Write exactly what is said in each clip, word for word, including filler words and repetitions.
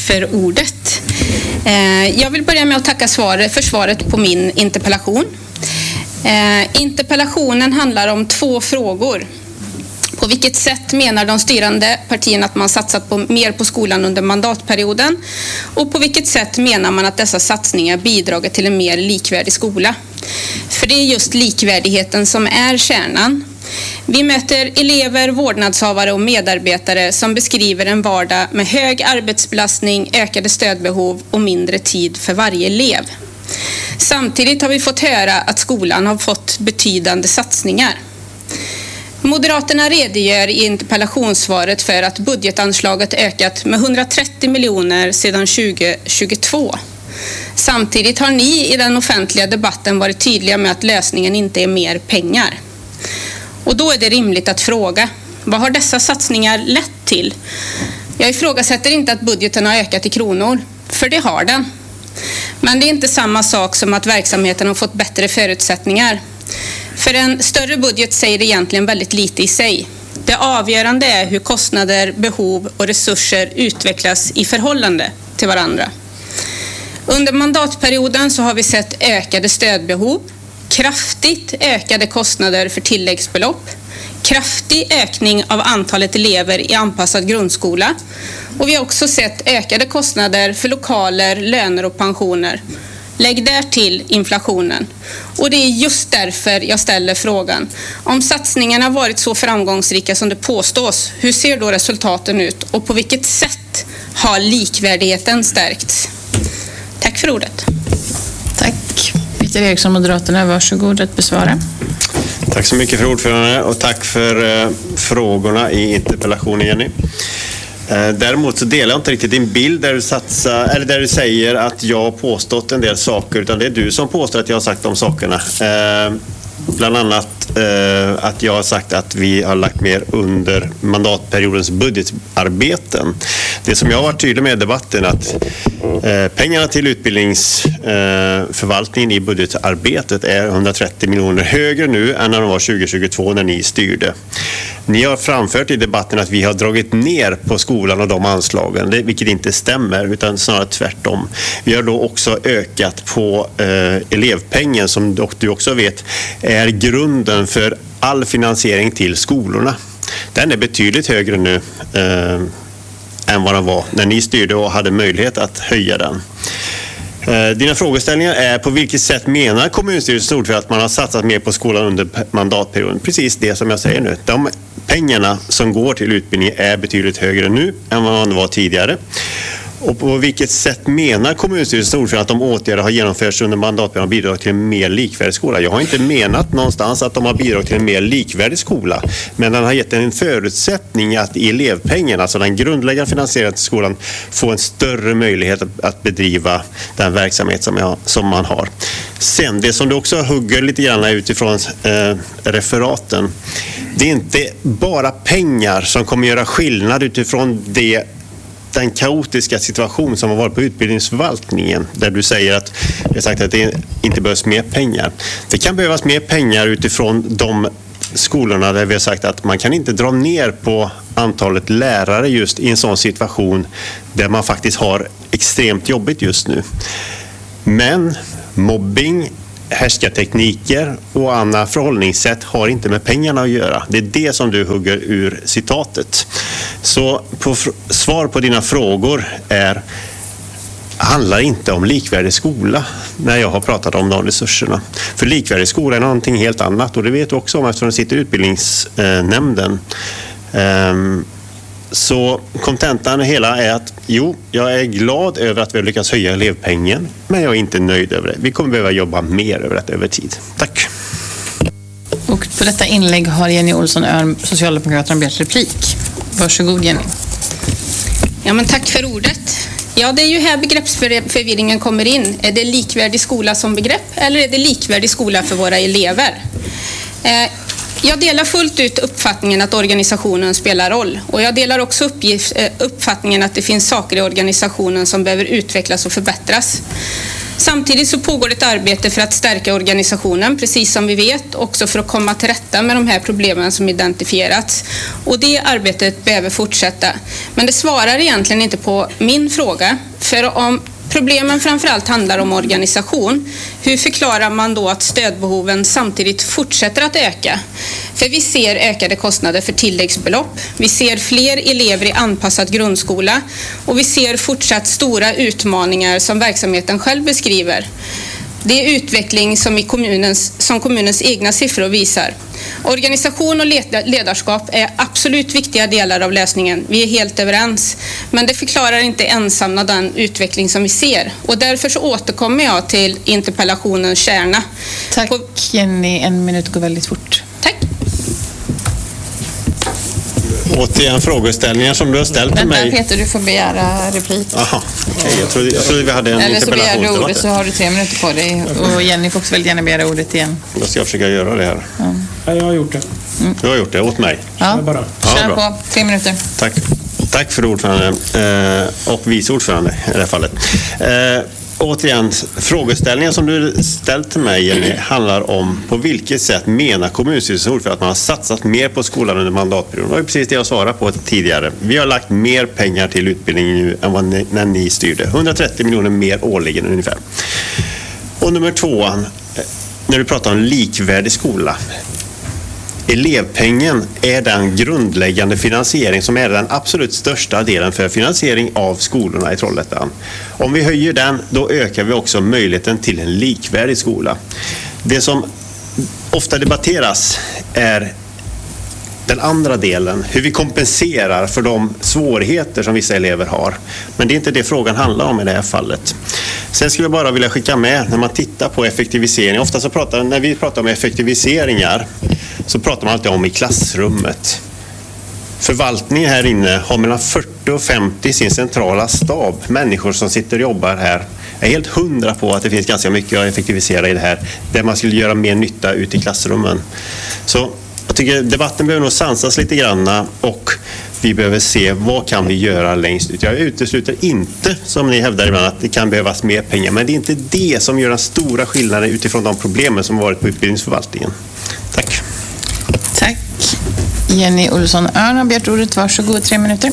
för ordet. Jag vill börja med att tacka för svaret på min interpellation. Interpellationen handlar om två frågor. På vilket sätt menar de styrande partierna att man satsat på mer på skolan under mandatperioden? Och på vilket sätt menar man att dessa satsningar bidragit till en mer likvärdig skola? För det är just likvärdigheten som är kärnan. Vi möter elever, vårdnadshavare och medarbetare som beskriver en vardag med hög arbetsbelastning, ökade stödbehov och mindre tid för varje elev. Samtidigt har vi fått höra att skolan har fått betydande satsningar. Moderaterna redogör i interpellationssvaret för att budgetanslaget ökat med hundratrettio miljoner sedan tjugo tjugotvå. Samtidigt har ni i den offentliga debatten varit tydliga med att lösningen inte är mer pengar. Och då är det rimligt att fråga, vad har dessa satsningar lett till? Jag ifrågasätter inte att budgeten har ökat i kronor, för det har den. Men det är inte samma sak som att verksamheten har fått bättre förutsättningar. För en större budget säger egentligen väldigt lite i sig. Det avgörande är hur kostnader, behov och resurser utvecklas i förhållande till varandra. Under mandatperioden så har vi sett ökade stödbehov, kraftigt ökade kostnader för tilläggsbelopp, kraftig ökning av antalet elever i anpassad grundskola och vi har också sett ökade kostnader för lokaler, löner och pensioner. Lägg där till inflationen. Och det är just därför jag ställer frågan. Om satsningarna varit så framgångsrika som det påstås, hur ser då resultaten ut och på vilket sätt har likvärdigheten stärkts? Tack för ordet. Tack. Peter Eriksson, Moderaterna, varsågod att besvara. Tack så mycket för ordförande och tack för eh, frågorna i interpellationen, Jenny. Eh, däremot så delar jag inte riktigt din bild där du, satsar, eller där du säger att jag har påstått en del saker, utan det är du som påstår att jag har sagt de sakerna. Eh, bland annat eh, att jag har sagt att vi har lagt mer under mandatperiodens budgetarbeten. Det som jag har varit tydlig med i debatten att eh, pengarna till utbildningsförvaltningen eh, i budgetarbetet är hundratrettio miljoner högre nu än när de var tjugo tjugotvå när ni styrde. Ni har framfört i debatten att vi har dragit ner på skolan och de anslagen, det, vilket inte stämmer utan snarare tvärtom. Vi har då också ökat på eh, elevpengen som du också vet är grunden för all finansiering till skolorna. Den är betydligt högre nu eh, än vad den var när ni styrde och hade möjlighet att höja den. Dina frågeställningar är på vilket sätt menar kommunstyrelsens ordförande att man har satsat mer på skolan under mandatperioden? Precis det som jag säger nu. De pengarna som går till utbildning är betydligt högre nu än vad de var tidigare. Och på vilket sätt menar kommunstyrelsens ordförande att de åtgärder har genomförts under mandatperioden och bidragit till en mer likvärdig skola? Jag har inte menat någonstans att de har bidragit till en mer likvärdig skola, men den har gett en förutsättning att i elevpengen, alltså den grundläggande finansieringen till skolan, få en större möjlighet att bedriva den verksamhet som, jag, som man har. Sen, det som du också hugger lite grann utifrån eh, referaten, det är inte bara pengar som kommer göra skillnad utifrån det den kaotiska situation som har varit på utbildningsförvaltningen där du säger att jag sagt att det inte behövs mer pengar. Det kan behövas mer pengar utifrån de skolorna där vi har sagt att man kan inte dra ner på antalet lärare just i en sån situation där man faktiskt har extremt jobbigt just nu. Men mobbing, härskartekniker och andra förhållningssätt har inte med pengarna att göra. Det är det som du hugger ur citatet. Så på svar på dina frågor är handlar inte om likvärdig skola när jag har pratat om de resurserna. För likvärdig skola är någonting helt annat och det vet du också om eftersom du sitter i utbildningsnämnden. Så kontentan hela är att jo, jag är glad över att vi har lyckats höja elevpengen, men jag är inte nöjd över det. Vi kommer behöva jobba mer över det över tid. Tack. Och på detta inlägg har Jenny Olsson Örn, Socialdemokraterna, begärt replik. Varsågod Jenny. Ja, men tack för ordet. Ja, det är ju här begreppsförvirringen kommer in. Är det likvärdig skola som begrepp eller är det likvärdig skola för våra elever? Eh, Jag delar fullt ut uppfattningen att organisationen spelar roll och jag delar också uppgift, uppfattningen att det finns saker i organisationen som behöver utvecklas och förbättras. Samtidigt så pågår ett arbete för att stärka organisationen, precis som vi vet, också för att komma till rätta med de här problemen som identifierats. Och det arbetet behöver fortsätta. Men det svarar egentligen inte på min fråga, för om problemen framförallt handlar om organisation, hur förklarar man då att stödbehoven samtidigt fortsätter att öka? För vi ser ökade kostnader för tilläggsbelopp, vi ser fler elever i anpassad grundskola och vi ser fortsatt stora utmaningar som verksamheten själv beskriver. Det är utveckling som, i kommunens, som kommunens egna siffror visar. Organisation och ledarskap är absolut viktiga delar av lösningen. Vi är helt överens. Men det förklarar inte ensamma den utveckling som vi ser. Och därför så återkommer jag till interpellationens kärna. Tack På... Jenny, en minut går väldigt fort. Tack. Återigen frågeställningar som du har ställt till mig. Vänta Peter, du får begära replik. Jaha, okej. Jag trodde, jag trodde vi hade en Eller interpellation. Eller så begär du ordet så har du tre minuter på dig. Och Jenny får också väldigt gärna begära ordet igen. Då ska jag försöka göra det här. Ja. Ja, jag har gjort det. Mm. Du har gjort det åt mig. Ja, bara. kör ja, på. Tre minuter. Tack. Tack för ordförande eh, och vice ordförande i det här fallet. Eh, Återigen, frågeställningen som du ställt till mig, Jenny, handlar om på vilket sätt menar kommunstyrelsens ordförande att man har satsat mer på skolan under mandatperioden. Det var precis det jag svarade på tidigare. Vi har lagt mer pengar till utbildning nu än vad ni, när ni styrde. hundratrettio miljoner mer årligen ungefär. Och nummer tvåan, när du pratar om likvärdig skola. Elevpengen är den grundläggande finansiering som är den absolut största delen för finansiering av skolorna i Trollhättan. Om vi höjer den, då ökar vi också möjligheten till en likvärdig skola. Det som ofta debatteras är den andra delen, hur vi kompenserar för de svårigheter som vissa elever har. Men det är inte det frågan handlar om i det här fallet. Sen skulle jag bara vilja skicka med, när man tittar på effektivisering, ofta så pratar, när vi pratar om effektiviseringar så pratar man alltid om i klassrummet. Förvaltningen här inne har mellan fyrtio och femtio sin centrala stab, människor som sitter och jobbar här. Jag är helt hundra på att det finns ganska mycket att effektivisera i det här, där man skulle göra mer nytta ute i klassrummen. Så jag tycker debatten behöver nog sansas lite grann och vi behöver se vad kan vi göra längst ut. Jag utesluter inte, som ni hävdar ibland, att det kan behövas mer pengar. Men det är inte det som gör den stora skillnaden utifrån de problemen som varit på utbildningsförvaltningen. Tack. Tack. Jenny Olsson Örn har begärt ordet. Varsågod, tre minuter.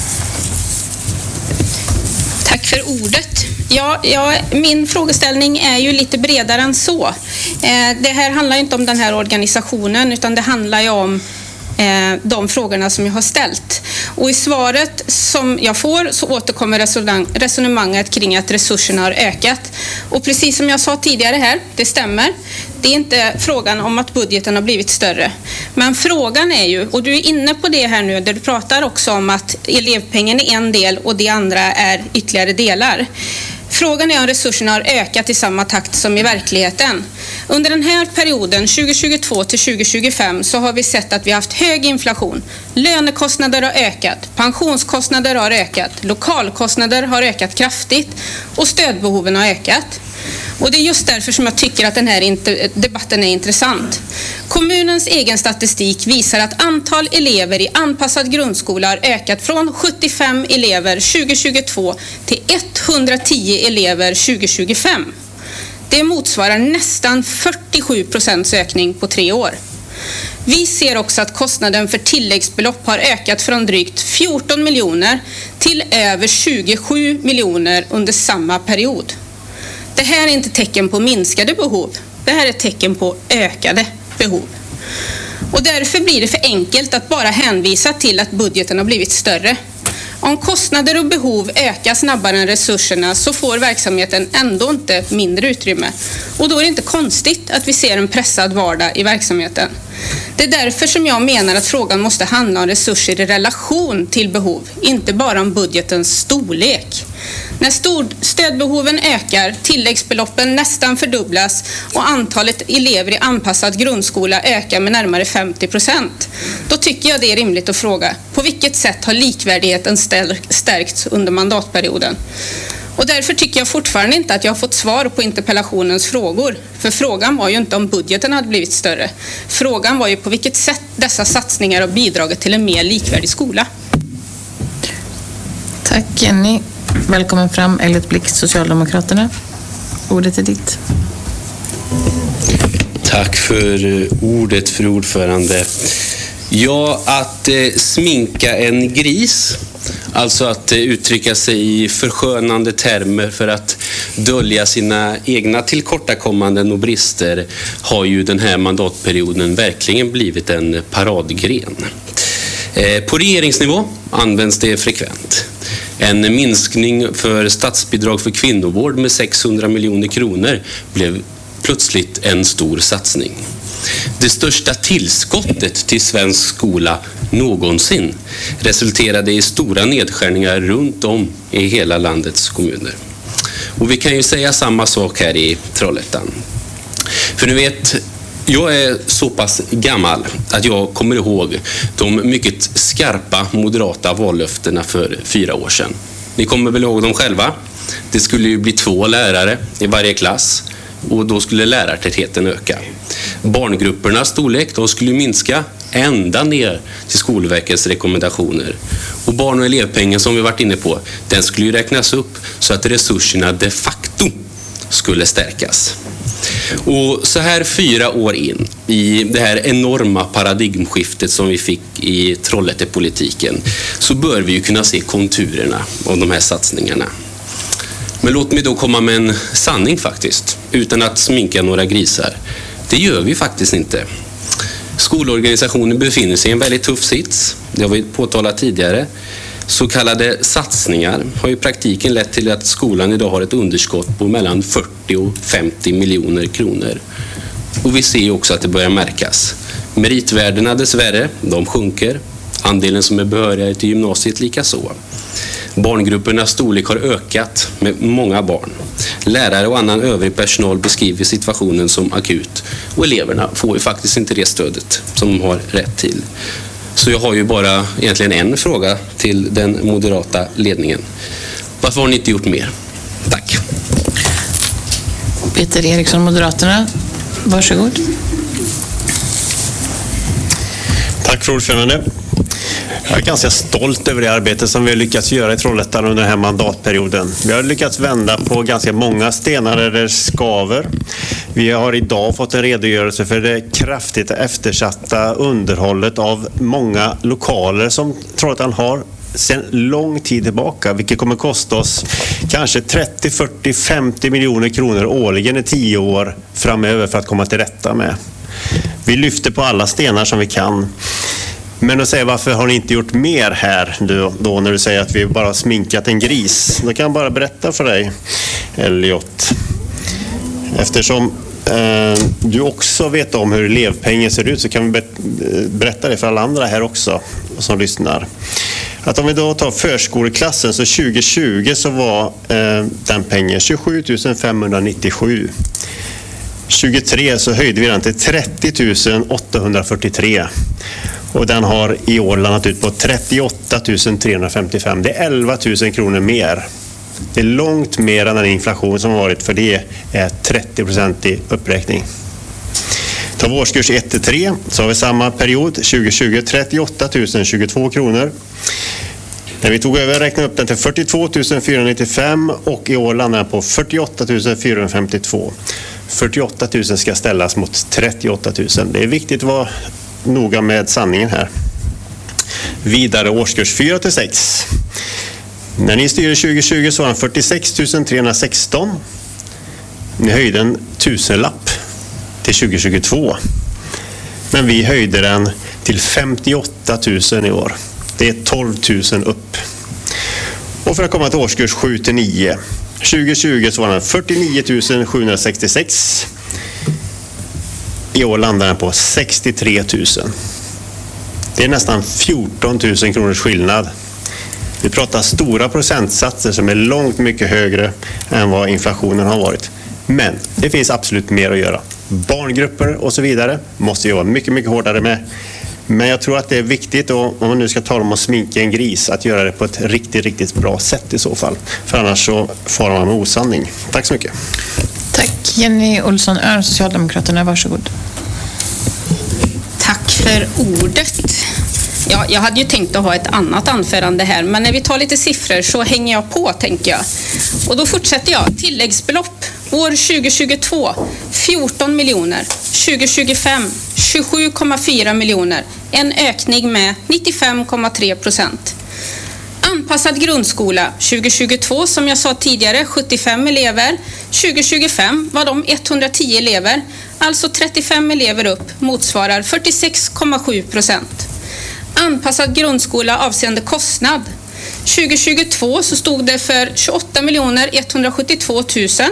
Tack för ordet. Ja, ja, min frågeställning är ju lite bredare än så. Eh, det här handlar inte om den här organisationen, utan det handlar ju om eh, de frågorna som jag har ställt. Och i svaret som jag får så återkommer resonemanget kring att resurserna har ökat. Och precis som jag sa tidigare här, det stämmer. Det är inte frågan om att budgeten har blivit större. Men frågan är ju, och du är inne på det här nu, där du pratar också om att elevpengen är en del och det andra är ytterligare delar. Frågan är om resurserna har ökat i samma takt som i verkligheten. Under den här perioden, tjugo tjugotvå till tjugo tjugofem, så har vi sett att vi har haft hög inflation. Lönekostnader har ökat, pensionskostnader har ökat, lokalkostnader har ökat kraftigt och stödbehoven har ökat. Och det är just därför som jag tycker att den här debatten är intressant. Kommunens egen statistik visar att antal elever i anpassad grundskola har ökat från sjuttiofem elever tjugo tjugotvå till etthundratio elever tjugo tjugofem. Det motsvarar nästan fyrtiosju procents ökning på tre år. Vi ser också att kostnaden för tilläggsbelopp har ökat från drygt fjorton miljoner till över tjugosju miljoner under samma period. Det här är inte tecken på minskade behov. Det här är ett tecken på ökade behov. Och därför blir det för enkelt att bara hänvisa till att budgeten har blivit större. Om kostnader och behov ökar snabbare än resurserna så får verksamheten ändå inte mindre utrymme. Och då är det inte konstigt att vi ser en pressad vardag i verksamheten. Det är därför som jag menar att frågan måste handla om resurser i relation till behov, inte bara om budgetens storlek. När stödbehoven ökar, tilläggsbeloppen nästan fördubblas och antalet elever i anpassad grundskola ökar med närmare femtio procent, då tycker jag det är rimligt att fråga på vilket sätt har likvärdigheten stärkts under mandatperioden. Och därför tycker jag fortfarande inte att jag har fått svar på interpellationens frågor. För frågan var ju inte om budgeten hade blivit större. Frågan var ju på vilket sätt dessa satsningar har bidragit till en mer likvärdig skola. Tack Jenny. Välkommen fram, Elliot Blixt, Socialdemokraterna. Ordet är ditt. Tack för ordet, för ordförande. Ja, att eh, sminka en gris, alltså att eh, uttrycka sig i förskönande termer för att dölja sina egna tillkortakommanden och brister, har ju den här mandatperioden verkligen blivit en paradgren. Eh, på regeringsnivå används det frekvent. En minskning för statsbidrag för kvinnovård med sexhundra miljoner kronor blev plötsligt en stor satsning. Det största tillskottet till svensk skola någonsin resulterade i stora nedskärningar runt om i hela landets kommuner. Och vi kan ju säga samma sak här i Trollhättan. För ni vet, jag är så pass gammal att jag kommer ihåg de mycket skarpa moderata vallöftena för fyra år sedan. Ni kommer väl ihåg dem själva? Det skulle ju bli två lärare i varje klass. Och då skulle lärartätheten öka. Barngruppernas storlek då skulle minska ända ner till Skolverkets rekommendationer. Och barn- och elevpengen som vi varit inne på, den skulle ju räknas upp så att resurserna de facto skulle stärkas. Och så här fyra år in i det här enorma paradigmskiftet som vi fick i Trollhättepolitiken, så bör vi ju kunna se konturerna av de här satsningarna. Men låt mig då komma med en sanning faktiskt, utan att sminka några grisar. Det gör vi faktiskt inte. Skolorganisationen befinner sig i en väldigt tuff sits. Det har vi påtalat tidigare. Så kallade satsningar har i praktiken lett till att skolan idag har ett underskott på mellan fyrtio och femtio miljoner kronor. Och vi ser också att det börjar märkas. Meritvärdena dessvärre, de sjunker. Andelen som är behöriga till gymnasiet lika så. Barngruppernas storlek har ökat med många barn. Lärare och annan övrig personal beskriver situationen som akut. Och eleverna får ju faktiskt inte det stödet som de har rätt till. Så jag har ju bara egentligen en fråga till den moderata ledningen. Varför har ni inte gjort mer? Tack. Peter Eriksson, Moderaterna. Varsågod. Tack för ordförande. Jag är ganska stolt över det arbete som vi har lyckats göra i Trollhättan under den här mandatperioden. Vi har lyckats vända på ganska många stenar där det skaver. Vi har idag fått en redogörelse för det kraftigt eftersatta underhållet av många lokaler som Trollhättan har sedan lång tid tillbaka, vilket kommer kosta oss kanske trettio, fyrtio, femtio miljoner kronor årligen i tio år framöver för att komma till rätta med. Vi lyfter på alla stenar som vi kan. Men att säga varför har ni inte gjort mer här då, då när du säger att vi bara har sminkat en gris? Då kan jag bara berätta för dig, Elliot. Eftersom eh, du också vet om hur elevpengen ser ut så kan vi berätta det för alla andra här också som lyssnar. Att om vi då tar förskoleklassen så tjugo tjugo så var eh, den pengen tjugosju tusen femhundranittiosju. tjugotre så höjde vi den till trettio tusen åttahundrafyrtiotre. Och den har i år landat ut på trettioåtta tusen trehundrafemtiofem. Det är elva tusen kronor mer. Det är långt mer än den inflation som har varit, för det är trettio procent i uppräkning. Tar vi årskurs ett till tre så har vi samma period, tjugo tjugo, trettioåtta tusen tjugotvå kronor. När vi tog över räknade upp den till fyrtiotvå tusen fyrahundranittiofem och i år landar den på fyrtioåtta tusen fyrahundrafemtiotvå. fyrtioåtta tusen ska ställas mot trettioåtta tusen. Det är viktigt att vara noga med sanningen här. Vidare årskurs fyra till sex. När ni styrde tjugo tjugo så var den fyrtiosex tusen trehundrasexton. Ni höjde en tusenlapp till tjugo tjugotvå. Men vi höjde den till femtioåtta tusen i år. Det är tolv tusen upp. Och för att komma till årskurs sju till nio. tjugo tjugo så var den fyrtionio tusen sjuhundrasextiosex. I år landar den på sextiotre tusen. Det är nästan fjorton tusen kronors skillnad. Vi pratar stora procentsatser som är långt mycket högre än vad inflationen har varit. Men det finns absolut mer att göra. Barngrupper och så vidare måste jobba mycket, mycket hårdare med. Men jag tror att det är viktigt, och om man nu ska tala om att sminka en gris, att göra det på ett riktigt, riktigt bra sätt i så fall. För annars så får man med osanning. Tack så mycket. Tack. Jenny Olsson Örn, Socialdemokraterna. Varsågod. Tack för ordet. Ja, jag hade ju tänkt att ha ett annat anförande här, men när vi tar lite siffror så hänger jag på, tänker jag. Och då fortsätter jag. Tilläggsbelopp År tjugohundratjugotvå fjorton miljoner, tjugohundratjugofem tjugosju komma fyra miljoner, en ökning med nittiofem komma tre procent. Anpassad grundskola tjugohundratjugotvå, som jag sa tidigare, sjuttiofem elever. tjugohundratjugofem var de etthundratio elever, alltså trettiofem elever upp, motsvarar fyrtiosex komma sju procent. Anpassad grundskola avseende kostnad. tjugohundratjugotvå så stod det för tjugoåtta miljoner etthundrasjuttiotvå tusen.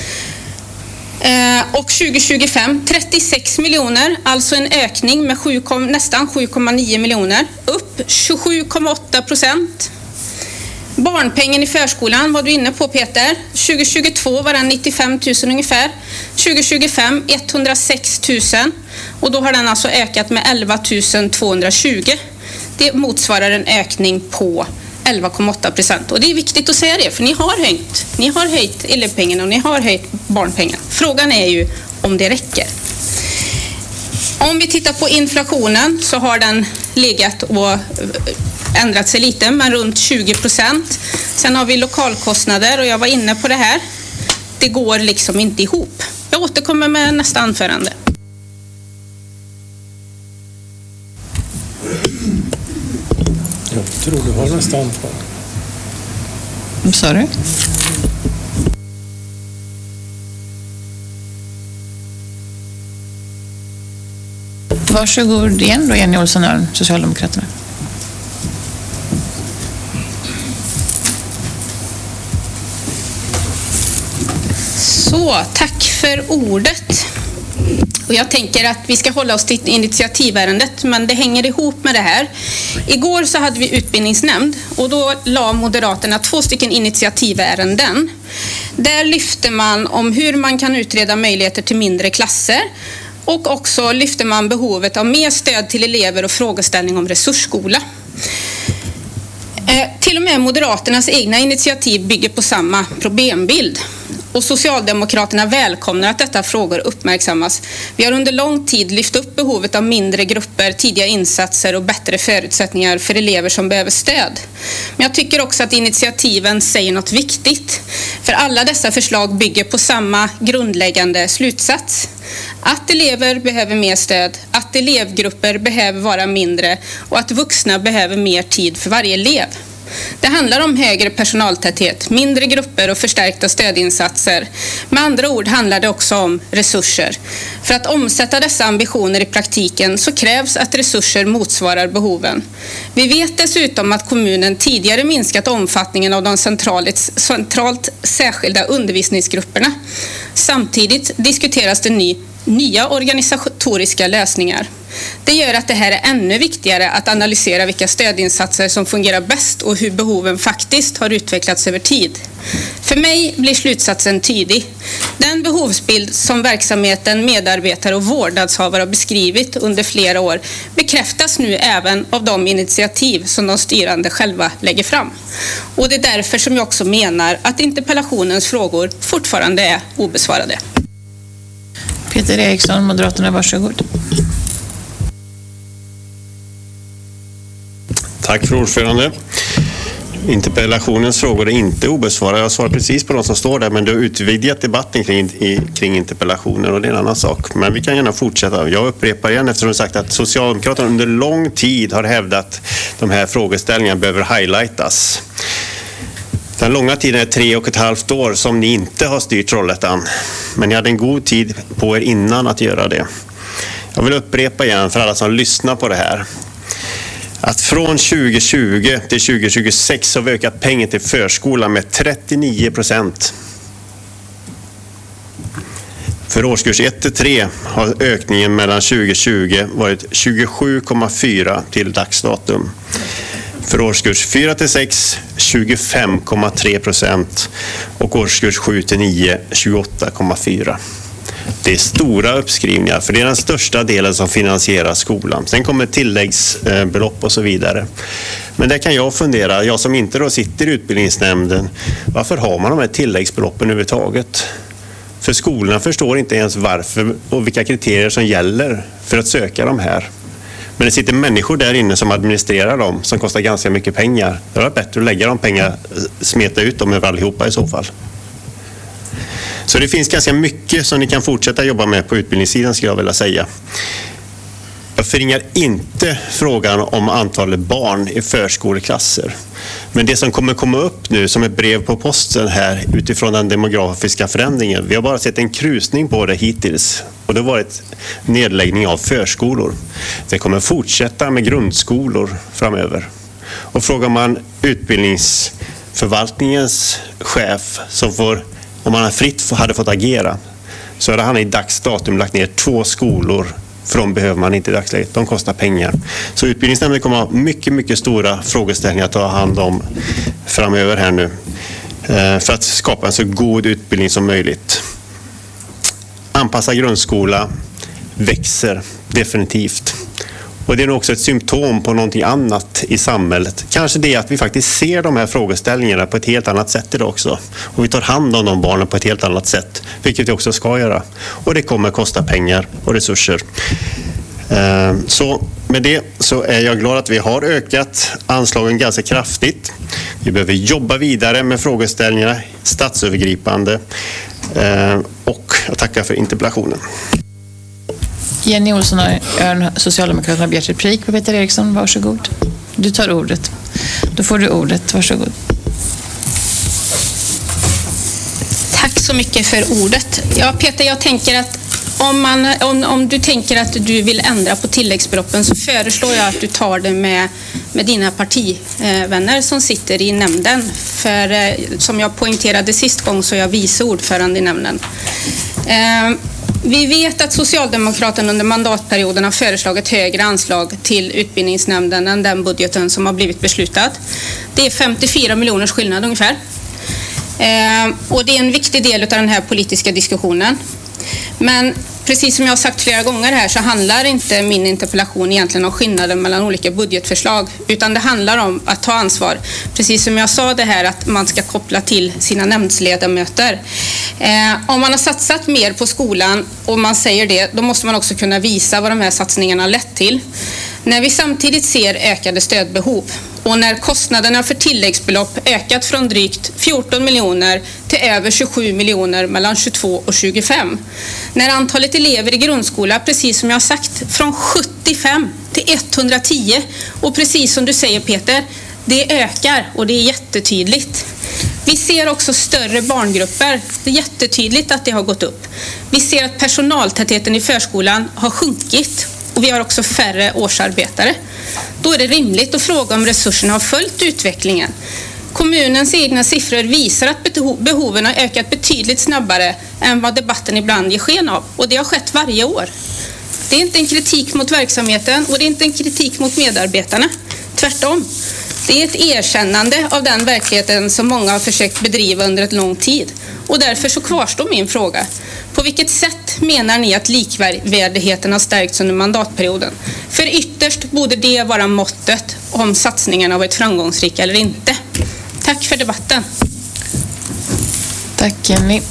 Eh, och tjugohundratjugofem trettiosex miljoner, alltså en ökning med sju, nästan sju komma nio miljoner, upp tjugosju komma åtta procent. Barnpengen i förskolan var du inne på, Peter. tjugohundratjugotvå var den nittiofem tusen ungefär. tjugohundratjugofem etthundrasex tusen, och då har den alltså ökat med elva tusen tvåhundratjugo. Det motsvarar en ökning på elva komma åtta procent. Och det är viktigt att säga det, för ni har höjt. Ni har höjt elevpengen och ni har höjt barnpengen. Frågan är ju om det räcker. Om vi tittar på inflationen så har den legat och ändrat sig lite, men runt tjugo procent. Sen har vi lokalkostnader och jag var inne på det här. Det går liksom inte ihop. Jag återkommer med nästa anförande. Jag tror du har nästa anförande. Vad sa du? Varsågod igen då, Jenny Olsson Örn, Socialdemokraterna. Så, tack för ordet. Och jag tänker att vi ska hålla oss till initiativärendet, men det hänger ihop med det här. Igår så hade vi utbildningsnämnd och då la Moderaterna två stycken initiativärenden. Där lyfte man om hur man kan utreda möjligheter till mindre klasser, och också lyfte man behovet av mer stöd till elever och frågeställning om resursskola. Eh, till och med Moderaternas egna initiativ bygger på samma problembild. Och Socialdemokraterna välkomnar att detta frågor uppmärksammas. Vi har under lång tid lyft upp behovet av mindre grupper, tidiga insatser och bättre förutsättningar för elever som behöver stöd. Men jag tycker också att initiativen säger något viktigt. För alla dessa förslag bygger på samma grundläggande slutsats. Att elever behöver mer stöd, att elevgrupper behöver vara mindre och att vuxna behöver mer tid för varje elev. Det handlar om högre personaltäthet, mindre grupper och förstärkta stödinsatser. Med andra ord handlar det också om resurser. För att omsätta dessa ambitioner i praktiken så krävs att resurser motsvarar behoven. Vi vet dessutom att kommunen tidigare minskat omfattningen av de centralt, centralt särskilda undervisningsgrupperna. Samtidigt diskuteras det ny nya organisatoriska lösningar. Det gör att det här är ännu viktigare att analysera vilka stödinsatser som fungerar bäst och hur behoven faktiskt har utvecklats över tid. För mig blir slutsatsen tydlig. Den behovsbild som verksamheten, medarbetare och vårdnadshavare har beskrivit under flera år bekräftas nu även av de initiativ som de styrande själva lägger fram. Och det är därför som jag också menar att interpellationens frågor fortfarande är obesvarade. Peter Eriksson, Moderaterna, varsågod. Tack för ordförande. Interpellationens frågor är inte obesvarade. Jag svarar precis på de som står där, men du har utvidgat debatten kring, i, kring interpellationen och det är en annan sak. Men vi kan gärna fortsätta. Jag upprepar igen eftersom du sagt att Socialdemokraterna under lång tid har hävdat att de här frågeställningarna behöver highlightas. Den långa tiden är tre och ett halvt år som ni inte har styrt Trollhättan. Men ni hade en god tid på er innan att göra det. Jag vill upprepa igen för alla som lyssnar på det här. Att från tjugohundratjugo till tjugohundratjugosex har vi ökat pengar till förskolan med trettionio procent. För årskurs ett till tre har ökningen mellan tjugohundratjugo varit tjugosju komma fyra till dagsdatum. För årskurs fyra till sex tjugofem komma tre procent och årskurs sju till nio tjugoåtta komma fyra. Det är stora uppskrivningar för det är den största delen som finansierar skolan. Sen kommer tilläggsbelopp och så vidare. Men där kan jag fundera, jag som inte då sitter i utbildningsnämnden, varför har man de här tilläggsbeloppen överhuvudtaget? För skolorna förstår inte ens varför och vilka kriterier som gäller för att söka de här. Men det sitter människor där inne som administrerar dem som kostar ganska mycket pengar. Det är bättre att lägga de pengar, smeta ut dem över allihopa i så fall. Så det finns ganska mycket som ni kan fortsätta jobba med på utbildningssidan, skulle jag vilja säga. Jag förringar inte frågan om antalet barn i förskoleklasser. Men det som kommer komma upp nu som ett brev på posten här utifrån den demografiska förändringen, vi har bara sett en krusning på det hittills. Och det har varit nedläggning av förskolor. Det kommer fortsätta med grundskolor framöver. Och frågar man utbildningsförvaltningens chef som får, om han fritt hade fått agera, så hade han i dagsdatum lagt ner två skolor. För de behöver man inte i dagsläget. De kostar pengar. Så utbildningsnämnden kommer att ha mycket, mycket stora frågeställningar att ta hand om framöver här nu. För att skapa en så god utbildning som möjligt. Anpassa grundskola växer definitivt. Och det är nog också ett symptom på någonting annat i samhället. Kanske det att vi faktiskt ser de här frågeställningarna på ett helt annat sätt idag också. Och vi tar hand om de barnen på ett helt annat sätt. Vilket vi också ska göra. Och det kommer kosta pengar och resurser. Så med det så är jag glad att vi har ökat anslagen ganska kraftigt. Vi behöver jobba vidare med frågeställningarna statsövergripande. Och jag tackar för interpellationen. Jenny Olsson och Örn, Socialdemokraterna, har begärt replik på Peter Eriksson. Varsågod. Du tar ordet. Då får du ordet. Varsågod. Tack så mycket för ordet. Ja, Peter, jag tänker att om, man, om, om du tänker att du vill ändra på tilläggsbeloppen så föreslår jag att du tar det med, med dina partivänner som sitter i nämnden. För som jag poängterade sist gång så är jag vice ordförande i nämnden. Eh, Vi vet att Socialdemokraterna under mandatperioden har föreslagit högre anslag till utbildningsnämnden än den budgeten som har blivit beslutad. Det är femtiofyra miljoners skillnad ungefär. Eh, och det är en viktig del av den här politiska diskussionen. Men precis som jag har sagt flera gånger här så handlar inte min interpellation egentligen om skillnaden mellan olika budgetförslag, utan det handlar om att ta ansvar. Precis som jag sa det här att man ska koppla till sina nämndsledamöter. Eh, om man har satsat mer på skolan och man säger det, då måste man också kunna visa vad de här satsningarna har lett till. När vi samtidigt ser ökade stödbehov och när kostnaderna för tilläggsbelopp ökat från drygt fjorton miljoner till över tjugosju miljoner mellan tjugotvå och tjugofem. När antalet elever i grundskola, precis som jag har sagt, från sjuttiofem till etthundratio, och precis som du säger Peter, det ökar och det är jättetydligt. Vi ser också större barngrupper. Det är jättetydligt att det har gått upp. Vi ser att personaltätheten i förskolan har sjunkit. Och vi har också färre årsarbetare. Då är det rimligt att fråga om resurserna har följt utvecklingen. Kommunens egna siffror visar att behoven har ökat betydligt snabbare än vad debatten ibland ger sken av. Och det har skett varje år. Det är inte en kritik mot verksamheten och det är inte en kritik mot medarbetarna. Tvärtom. Det är ett erkännande av den verkligheten som många har försökt bedriva under ett lång tid. Och därför så kvarstår min fråga. På vilket sätt menar ni att likvärdigheten har stärkts under mandatperioden? För ytterst borde det vara måttet om satsningarna har varit framgångsrika eller inte. Tack för debatten. Tack Jenny.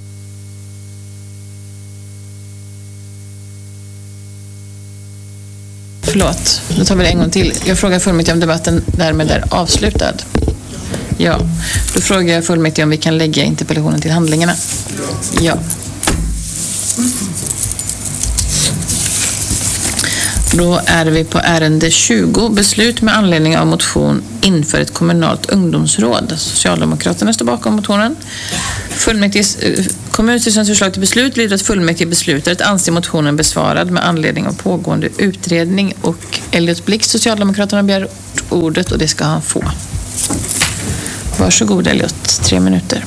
Förlåt, då tar vi det en gång till. Jag frågar fullmäktige om debatten därmed är avslutad. Ja, då frågar jag fullmäktige om vi kan lägga interpellationen till handlingarna. Ja. Då är vi på ärende tjugo, beslut med anledning av motion inför ett kommunalt ungdomsråd. Socialdemokraterna står bakom motionen. Fullmäktiges, kommunstyrelsens förslag till beslut lyder att fullmäktige beslutar att anse motionen besvarad med anledning av pågående utredning, och Elliot Blixt, Socialdemokraterna, begär ordet och det ska han få. Varsågod Elliot, tre minuter.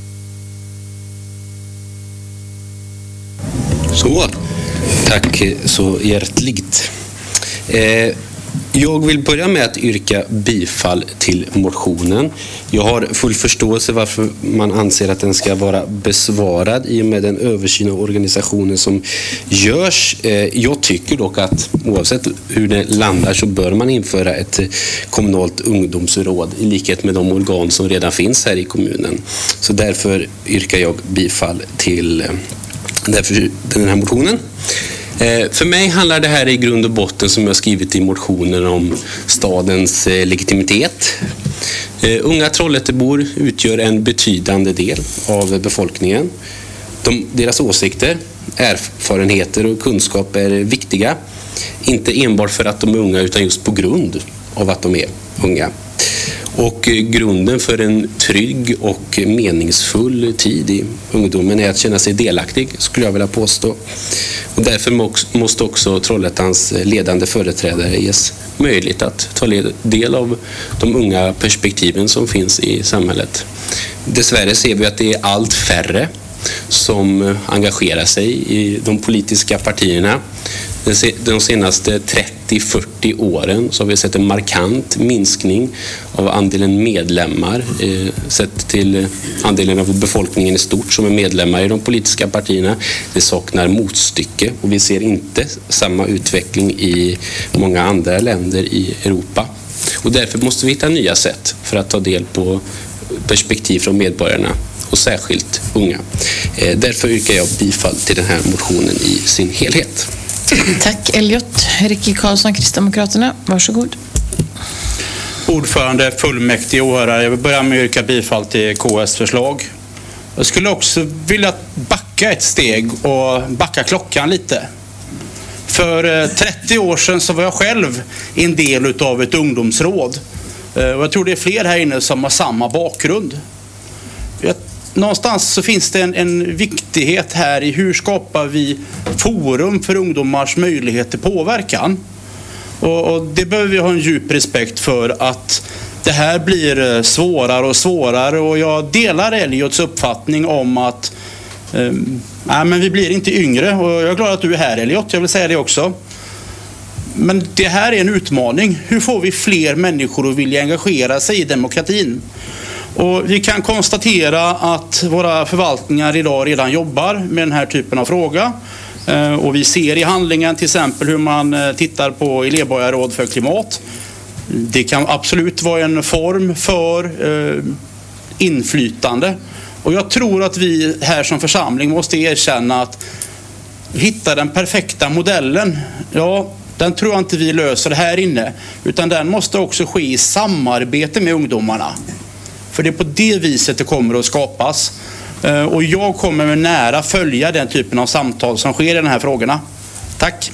Så, tack så hjärtligt. Eh, jag vill börja med att yrka bifall till motionen. Jag har full förståelse varför man anser att den ska vara besvarad i och med den översyn av organisationen som görs. Eh, jag tycker dock att oavsett hur det landar så bör man införa ett kommunalt ungdomsråd i likhet med de organ som redan finns här i kommunen. Så därför yrkar jag bifall till Därför den här motionen. Eh, för mig handlar det här i grund och botten, som jag skrivit i motionen, om stadens eh, legitimitet. Eh, unga Trollhättebor utgör en betydande del av befolkningen. De, deras åsikter, erfarenheter och kunskap är viktiga. Inte enbart för att de är unga utan just på grund av att de är unga. Och grunden för en trygg och meningsfull tid i ungdomen är att känna sig delaktig, skulle jag vilja påstå. Och därför måste också Trollhättans ledande företrädare ges möjlighet att ta del av de unga perspektiven som finns i samhället. Dessvärre ser vi att det är allt färre som engagerar sig i de politiska partierna. De senaste trettio till fyrtio åren så har vi sett en markant minskning av andelen medlemmar eh, sett till andelen av befolkningen i stort som är medlemmar i de politiska partierna. Det saknar motstycke och vi ser inte samma utveckling i många andra länder i Europa. Och därför måste vi hitta nya sätt för att ta del på perspektiv från medborgarna och särskilt unga. Eh, därför yrkar jag bifall till den här motionen i sin helhet. Tack Elliot. Ricky Karlsson, Kristdemokraterna. Varsågod. Ordförande, fullmäktige och åhörare. Jag vill börja med att yrka bifall till K S förslag. Jag skulle också vilja backa ett steg och backa klockan lite. För trettio år sedan så var jag själv en del av ett ungdomsråd. Och jag tror det är fler här inne som har samma bakgrund. Någonstans så finns det en, en viktighet här i hur skapar vi forum för ungdomars möjlighet till påverkan. Och, och det behöver vi ha en djup respekt för att det här blir svårare och svårare. Och jag delar Elliots uppfattning om att eh, nej, men vi blir inte yngre. Och jag är glad att du är här Elliot, jag vill säga det också. Men det här är en utmaning. Hur får vi fler människor att vilja engagera sig i demokratin? Och vi kan konstatera att våra förvaltningar idag redan jobbar med den här typen av fråga. Och vi ser i handlingen till exempel hur man tittar på elevborgarråd för klimat. Det kan absolut vara en form för inflytande. Och jag tror att vi här som församling måste erkänna att hitta den perfekta modellen. Ja, den tror jag inte vi löser här inne. Utan den måste också ske i samarbete med ungdomarna. För det är på det viset det kommer att skapas. Och jag kommer med nära följa den typen av samtal som sker i de här frågorna. Tack.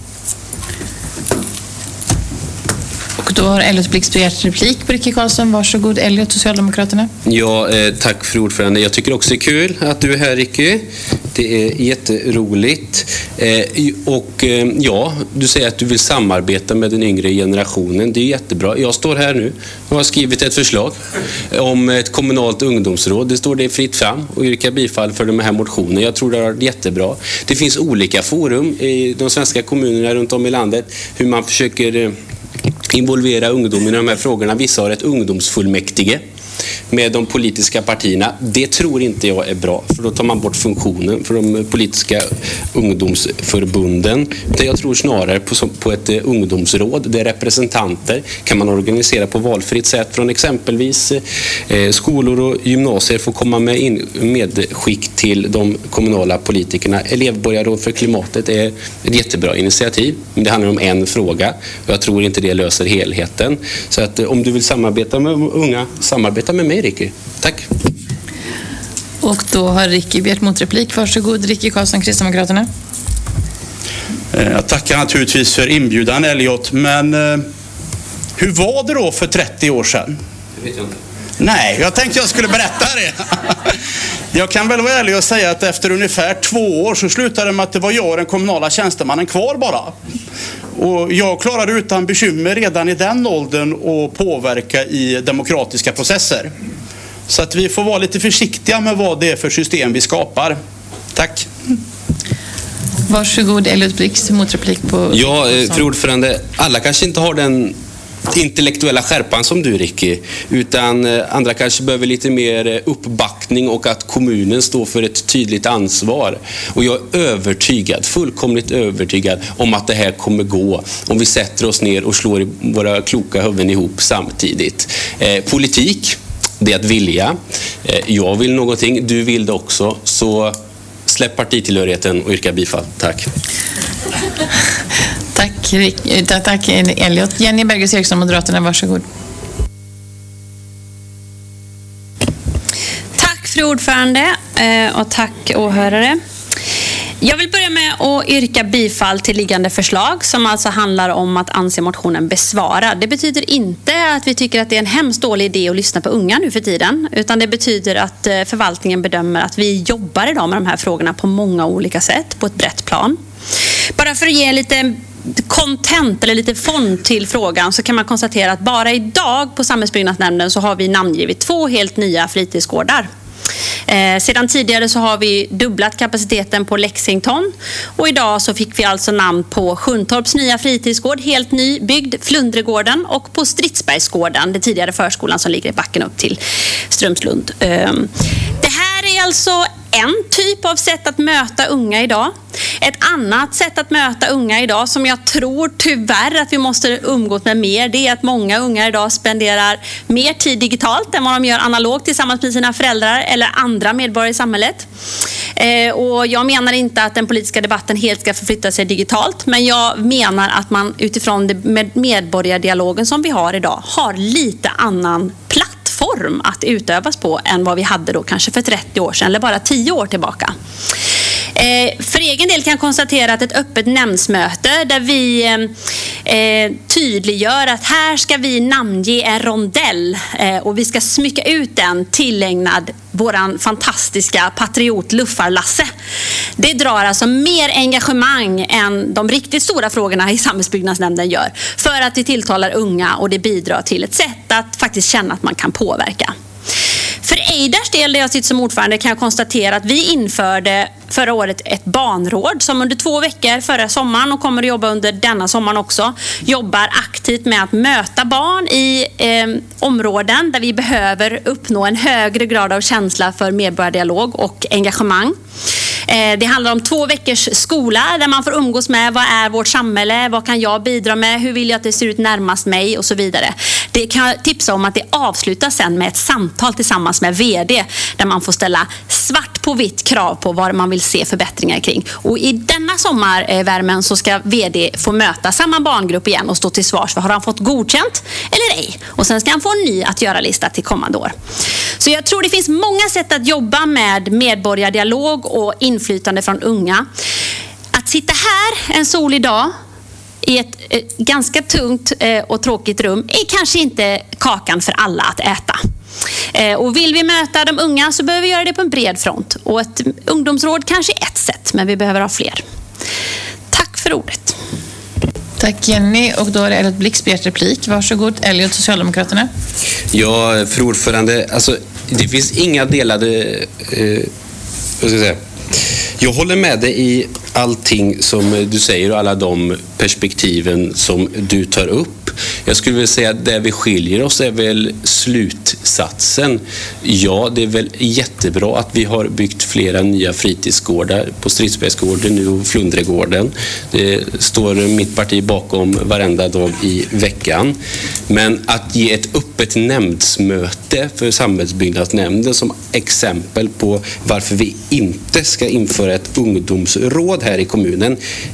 Och då har Elliot Blix begärt replik på Ricky Karlsson. Varsågod Elliot, Socialdemokraterna. Ja, eh, tack för ordförande. Jag tycker också det är kul att du är här Ricky. Det är jätteroligt. Eh, och eh, ja, du säger att du vill samarbeta med den yngre generationen. Det är jättebra. Jag står här nu och har skrivit ett förslag om ett kommunalt ungdomsråd. Det står det fritt fram och yrkar bifall för de här motionerna. Jag tror det är jättebra. Det finns olika forum i de svenska kommunerna runt om i landet hur man försöker eh, involvera ungdomen i de här frågorna. Vissa har ett ungdomsfullmäktige med de politiska partierna. Det tror inte jag är bra, för då tar man bort funktionen för de politiska ungdomsförbunden. Jag tror snarare på, på ett ungdomsråd där representanter kan man organisera på valfritt sätt från exempelvis eh, skolor och gymnasier får komma med in, medskick till de kommunala politikerna. Elevborgarråd för klimatet är ett jättebra initiativ, men det handlar om en fråga och jag tror inte det löser helheten. Så att om du vill samarbeta med unga, samarbeta med mig Ricky. Tack. Och då har Ricky begärt motreplik. Varsågod Ricky Karlsson, Kristdemokraterna. Jag tackar naturligtvis för inbjudan Elliot, men hur var det då för trettio år sedan? Det vet jag inte. Nej, jag tänkte jag skulle berätta det. Jag kan väl vara ärlig och säga att efter ungefär två år så slutade det med att det var jag och den kommunala tjänstemannen kvar bara. Och jag klarade utan bekymmer redan i den åldern att påverka i demokratiska processer. Så att vi får vara lite försiktiga med vad det är för system vi skapar. Tack. Varsågod Elliot Blix, motreplik på... Ja, fru ordförande, alla kanske inte har den intellektuella skärpan som du Ricky, utan andra kanske behöver lite mer uppbackning och att kommunen står för ett tydligt ansvar. Och jag är övertygad, fullkomligt övertygad om att det här kommer gå om vi sätter oss ner och slår våra kloka huvuden ihop samtidigt. Eh, politik, det är att vilja. Eh, jag vill någonting, du vill det också, så släpp partitillhörigheten och yrka bifall. Tack. Tack, tack Elliot. Jenny Bergers Eriksson, Moderaterna, varsågod. Tack fru ordförande och tack åhörare. Jag vill börja med att yrka bifall till liggande förslag som alltså handlar om att anse motionen besvarad. Det betyder inte att vi tycker att det är en hemskt dålig idé att lyssna på unga nu för tiden, utan det betyder att förvaltningen bedömer att vi jobbar idag med de här frågorna på många olika sätt, på ett brett plan. Bara för att ge lite content eller lite fond till frågan så kan man konstatera att bara idag på Samhällsbyggnadsnämnden så har vi namngivit två helt nya fritidsgårdar. Eh, sedan tidigare så har vi dubblat kapaciteten på Lexington och idag så fick vi alltså namn på Sjuntorps nya fritidsgård, helt ny byggd, Flundregården, och på Stridsbergsgården, det tidigare förskolan som ligger i backen upp till Strömslund. Eh, det här är alltså en typ av sätt att möta unga idag. Ett annat sätt att möta unga idag som jag tror tyvärr att vi måste umgås med mer, det är att många unga idag spenderar mer tid digitalt än vad de gör analogt tillsammans med sina föräldrar eller andra medborgare i samhället. Eh, och jag menar inte att den politiska debatten helt ska förflytta sig digitalt, men jag menar att man utifrån det med medborgardialogen som vi har idag har lite annan plattform att utövas på än vad vi hade då kanske för trettio år sedan eller bara tio år tillbaka. Eh, för egen del kan jag konstatera att ett öppet nämndsmöte där vi eh, tydliggör att här ska vi namnge en rondell eh, och vi ska smycka ut den tillägnad våran fantastiska patriot Luffarlasse. Det drar alltså mer engagemang än de riktigt stora frågorna i Samhällsbyggnadsnämnden gör, för att det tilltalar unga och det bidrar till ett sätt att faktiskt känna att man kan påverka. För Eiders del, där jag sitter som ordförande, kan jag konstatera att vi införde förra året ett barnråd som under två veckor förra sommaren och kommer att jobba under denna sommaren också, jobbar aktivt med att möta barn i eh, områden där vi behöver uppnå en högre grad av känsla för medborgardialog och engagemang. Det handlar om två veckors skola där man får umgås med vad är vårt samhälle, vad kan jag bidra med, hur vill jag att det ser ut närmast mig och så vidare. Det kan jag tipsa om att det avslutas sen med ett samtal tillsammans med vd där man får ställa svart på vitt krav på vad man vill se förbättringar kring. Och i denna sommarvärmen så ska vd få möta samma barngrupp igen och stå till svars för har han fått godkänt eller ej. Och sen ska han få en ny att göra-lista till kommande år. Så jag tror det finns många sätt att jobba med medborgardialog och inflytande från unga. Att sitta här en solig dag i ett eh, ganska tungt eh, och tråkigt rum är kanske inte kakan för alla att äta. Eh, och vill vi möta de unga så behöver vi göra det på en bred front. Och ett ungdomsråd kanske är ett sätt, men vi behöver ha fler. Tack för ordet. Tack Jenny, och då är det Elliot Blix begärt replik. Varsågod, Elliot, Socialdemokraterna. Ja, fru ordförande, alltså det finns inga delade... Eh, vad ska jag säga? Jag håller med dig i allting som du säger och alla de perspektiven som du tar upp. Jag skulle vilja säga att där vi skiljer oss är väl slutsatsen. Ja, det är väl jättebra att vi har byggt flera nya fritidsgårdar på Stridsbergsgården nu och Flundregården. Det står mitt parti bakom varenda dag i veckan. Men att ge ett öppet nämndsmöte för Samhällsbyggnadsnämnden som exempel på varför vi inte ska införa ett ungdomsråd här i kommunen,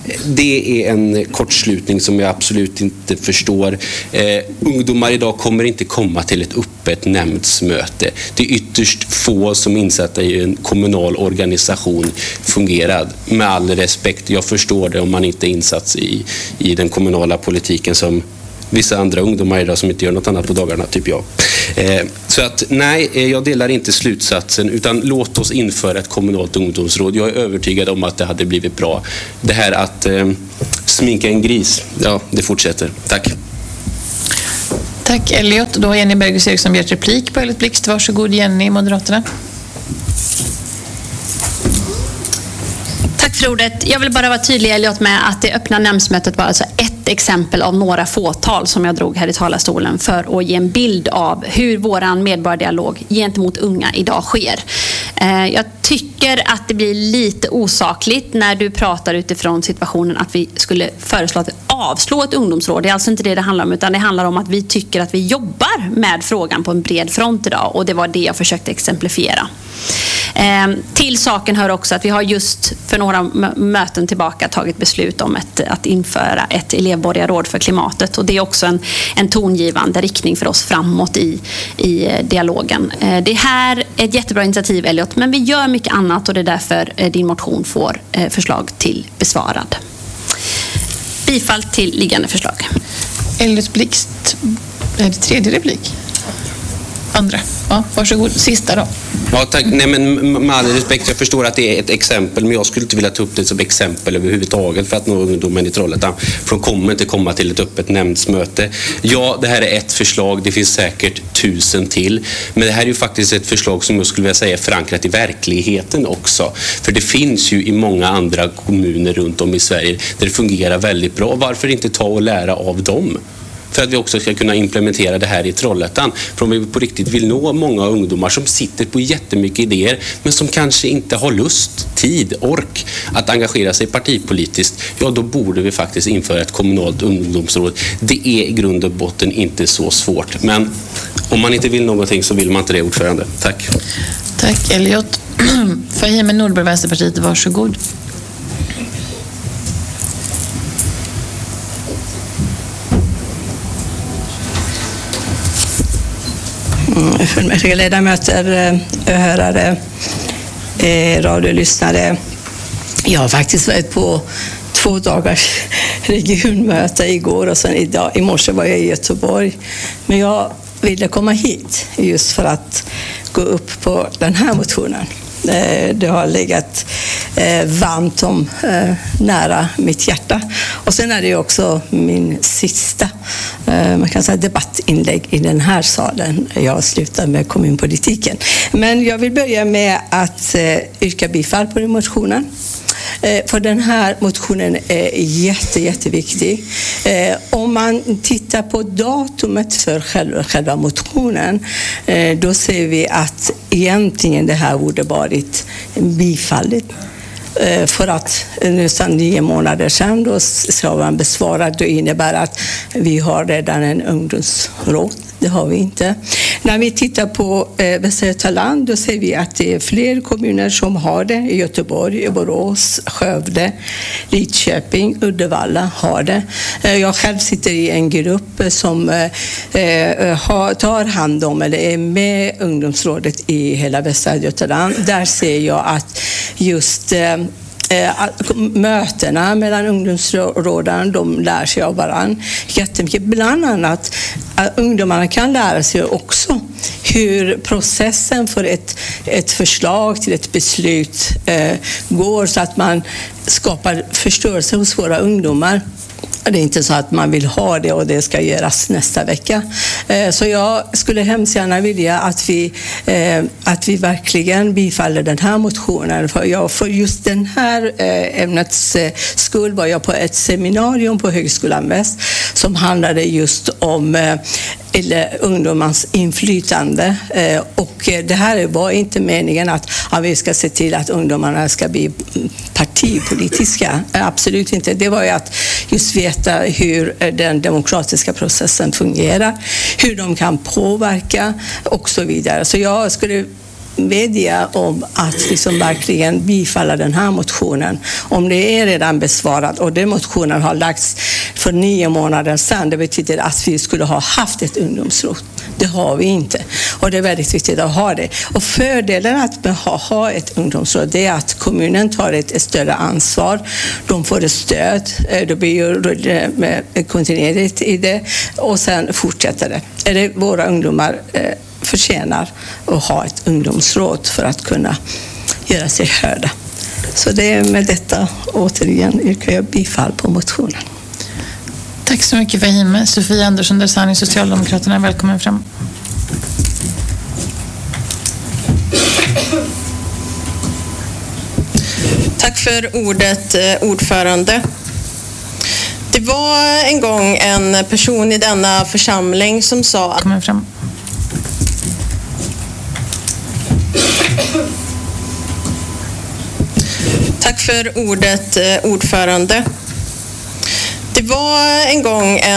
det är en kortslutning som jag absolut inte förstår. Eh, ungdomar idag kommer inte komma till ett öppet nämndsmöte. Det är ytterst få som insatta i en kommunal organisation fungerar. Med all respekt, jag förstår det om man inte är insatt i, i den kommunala politiken som vissa andra ungdomar idag som inte gör något annat på dagarna, typ jag. Eh, så att nej, jag delar inte slutsatsen, utan låt oss införa ett kommunalt ungdomsråd. Jag är övertygad om att det hade blivit bra. Det här att eh, sminka en gris, ja, det fortsätter. Tack. Tack Elliot. Då har Jenny Bergus Eriksson begärt replik på Elliot Blixt. Varsågod Jenny, Moderaterna. Tack för ordet. Jag vill bara vara tydlig Elliot med att det öppna nämndsmötet var alltså ett exempel av några fåtal som jag drog här i talarstolen för att ge en bild av hur våran medborgardialog gentemot unga idag sker. Jag tycker att det blir lite osakligt när du pratar utifrån situationen att vi skulle föreslå att avslå ett ungdomsråd. Det är alltså inte det det handlar om, utan det handlar om att vi tycker att vi jobbar med frågan på en bred front idag, och det var det jag försökte exemplifiera. Eh, till saken hör också att vi har just för några m- möten tillbaka tagit beslut om ett, att införa ett elevborgarråd för klimatet. Och det är också en, en tongivande riktning för oss framåt i, i dialogen. Eh, det här är ett jättebra initiativ, Elliot, men vi gör mycket annat och det är därför eh, din motion får eh, förslag till besvarad. Bifall till liggande förslag. Elliot Blixt, är det tredje replik? Andra. Ja, varsågod. Sista då. Ja, tack. Nej, men med all respekt, jag förstår att det är ett exempel, men jag skulle inte vilja ta upp det som exempel överhuvudtaget för att nå ungdomen i Trollhättan. För de kommer inte komma till ett öppet nämndsmöte. Ja, det här är ett förslag. Det finns säkert tusen till. Men det här är ju faktiskt ett förslag som jag skulle vilja säga är förankrat i verkligheten också. För det finns ju i många andra kommuner runt om i Sverige där det fungerar väldigt bra. Varför inte ta och lära av dem? För att vi också ska kunna implementera det här i Trollhättan. För om vi på riktigt vill nå många ungdomar som sitter på jättemycket idéer men som kanske inte har lust, tid, ork att engagera sig partipolitiskt, ja då borde vi faktiskt införa ett kommunalt ungdomsråd. Det är i grund och botten inte så svårt. Men om man inte vill någonting så vill man inte det, ordförande. Tack. Tack, Elliot. Fahime Nordberg, Vänsterpartiet, varsågod. Fullmäktigeledamöter, åhörare, radiolyssnare. Jag har faktiskt varit på två dagars regionmöte igår och sen idag, i morse var jag i Göteborg. Men jag ville komma hit just för att gå upp på den här motionen. Det har legat varmt om nära mitt hjärta. Och sen är det ju också min sista man kan säga debattinlägg i den här salen. Jag slutar med kommunpolitiken. Men jag vill börja med att yrka bifall på den motionen. För den här motionen är jätte, jätteviktig. Om man tittar på datumet för själva, själva motionen, då ser vi att egentligen det här borde varit bifalligt. För att nästan nio månader sedan då ska man besvara, det innebär att vi har redan en ungdomsråd. Det har vi inte. När vi tittar på eh, Västra Götaland, då ser vi att det är fler kommuner som har det. I Göteborg, Borås, Skövde, Lidköping, Uddevalla har det. Eh, jag själv sitter i en grupp som eh, har, tar hand om eller är med ungdomsrådet i hela Västra Götaland. Där ser jag att just eh, mötena mellan ungdomsråden, de lär sig av varandra jättemycket. Bland annat att ungdomarna kan lära sig också hur processen för ett, ett förslag till ett beslut eh, går, så att man skapar förståelse hos våra ungdomar. Det är inte så att man vill ha det och det ska göras nästa vecka. Så jag skulle hemskt gärna vilja att vi, att vi verkligen bifaller den här motionen. För, jag, för just den här ämnets skull var jag på ett seminarium på Högskolan Väst som handlade just om eller ungdomars inflytande. Och det här var inte meningen att ja, vi ska se till att ungdomarna ska bli partipolitiska. Absolut inte. Det var ju att just veta hur den demokratiska processen fungerar, hur de kan påverka och så vidare. Så jag skulle vädja om att liksom verkligen bifalla den här motionen. Om det är redan besvarat och den motionen har lagts för nio månader sedan, det betyder att vi skulle ha haft ett ungdomsråd. Det har vi inte. Och det är väldigt viktigt att ha det. Och fördelen att ha, ha ett ungdomsråd, det är att kommunen tar ett, ett större ansvar. De får ett stöd. Det blir ju kontinuerligt i det. Och sen fortsätter det. Är det våra ungdomar förtjänar att ha ett ungdomsråd för att kunna göra sig hörda. Så det är med detta återigen yrkar jag bifall på motionen. Tack så mycket Fahime. Sofia Andersson Dersani, Socialdemokraterna, välkommen fram. Tack för ordet, ordförande. Det var en gång en person i denna församling som sa att... Kommer fram. Tack för ordet, ordförande. Det var en gång en